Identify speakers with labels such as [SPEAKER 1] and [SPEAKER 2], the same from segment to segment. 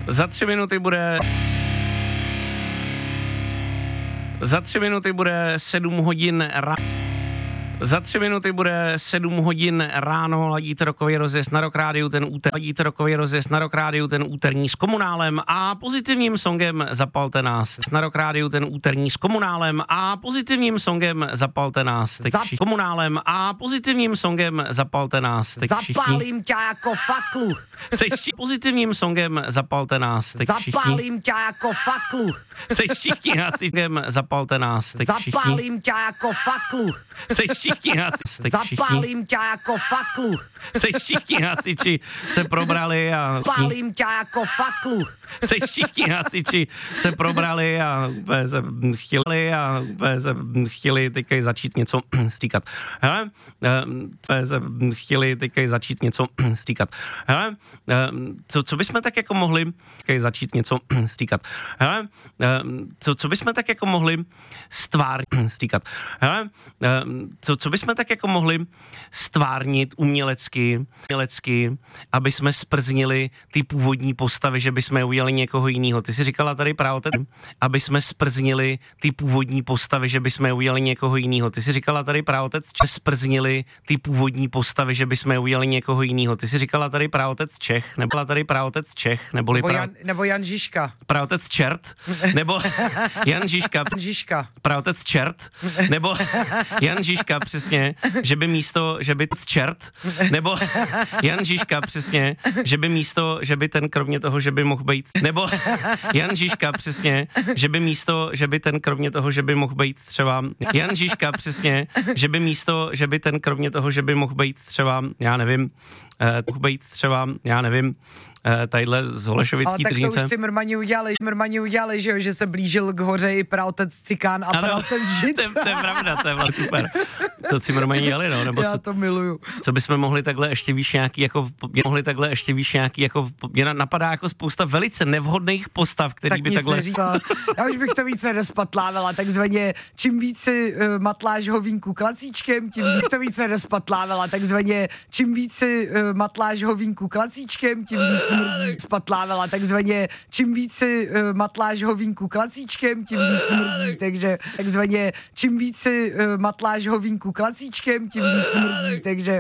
[SPEAKER 1] Za 3 minuty bude 7 hodin Za 3 minuty bude 7 hodin ráno, ladíte rokový rozjezd na Rock Rádiu, ten úterní s Komunálem a pozitivním songem zapalte nás. Na Rock Rádiu ten úterní s Komunálem a pozitivním songem zapalte nás. Komunálem a pozitivním songem zapalte nás.
[SPEAKER 2] Zapálím tě jako faklu.
[SPEAKER 1] Pozitivním songem zapalte nás.
[SPEAKER 2] Zapálím tě jako faklu.
[SPEAKER 1] Teď všichni hasičem zapalte nás.
[SPEAKER 2] Zapálím tě jako faklu. Zapálím tě jako faklu.
[SPEAKER 1] Teď všichni hasiči se probrali a...
[SPEAKER 2] Zapálím tě jako faklu.
[SPEAKER 1] Teď všichni hasiči se probrali a chtěli teďka začít něco říkat. Hele, chtěli teďka začít něco říkat. Hele, co bychom tak jako mohli začít něco říkat. Hele, co bychom tak jako mohli říkat. Hele, co bychom tak jako mohli stvárnit umělecky, aby jsme sprznili ty původní postavy, že bychom je udělali někoho jiného. Ty jsi říkala tady právotec, aby jsme sprznili ty původní postavy, že bychom je udělali někoho jiného. Ty jsi říkala tady právotec, sprznili ty původní postavy, že bychom je udělali někoho jiného. Ty jsi říkala tady právotec Čech, nebyla tady právotec Čech,
[SPEAKER 2] nebo Jan Žižka.
[SPEAKER 1] Právotec Čert, nebo Jan Žižka. Právotec Čert, nebo Jan Žižka, přesně, že by místo, že by Čert, nebo Jan Žižka, přesně, že by místo, že by ten kromě toho, že by mohl být, nebo Jan Žižka, přesně, že by místo, že by ten kromě toho, že by mohl být třeba, Jan Žižka, přesně, že by místo, že by ten kromě toho, že by mohl být třeba, já nevím, tadyhle z Holešovický Tržnice.
[SPEAKER 2] Ale tak to už si mrmani udělali, že se blížil k hoře i praotec Cikán a praotec Žid.
[SPEAKER 1] To je pravda, to je vlastně super. To si mrmani dělali, no, nebo
[SPEAKER 2] já to miluju.
[SPEAKER 1] Co bychom mohli takhle ještě víš nějaký, jako, mě napadá jako spousta velice nevhodných postav, který
[SPEAKER 2] tak
[SPEAKER 1] by takhle...
[SPEAKER 2] Já už bych to více rozpatlávala, takzvaně čím víc si matláš hovínku klacíčkem, tím víc smrdí. Spatlávala, takzvaně čím víc si matláš hovínku klacíčkem, tím víc smrdí, takže takzvaně čím víc si matláš hovínku klacíčkem, tím víc smrdí, takže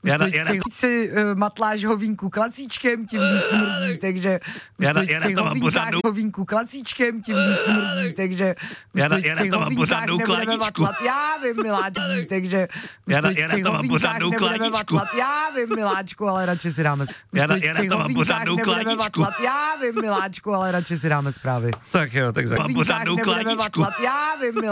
[SPEAKER 2] matláš hovínku klacíčkem, tím víc smrdí, takže hovínku klacíčkem, tím víc smrdí, takže já na pořádnou kladičku. Já vím, miláčku, takže já na pořádnou kladičku. Já vím, miláčku, ale radši si dáme. Já na pořádnou kladičku. Já vím, miláčku, ale radši si dáme zprávy.
[SPEAKER 1] Tak jo, tak za pořádnou kladičku.
[SPEAKER 2] Já vím,